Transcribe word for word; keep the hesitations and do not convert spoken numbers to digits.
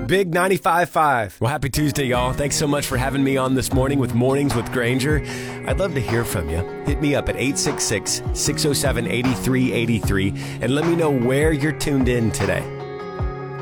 Big ninety-five point five. Well, happy Tuesday, y'all. Thanks so much for having me on this morning with Mornings with Granger. I'd love to hear from you. Hit me up at eight six six, six oh seven, eight three eight three and let me know where you're tuned in today.